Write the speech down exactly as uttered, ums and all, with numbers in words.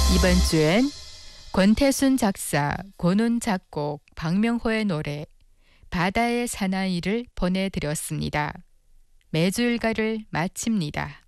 이번 주엔 권태순 작사, 권훈 작곡, 박명호의 노래 바다의 사나이를 보내드렸습니다. 매주 일과를 마칩니다.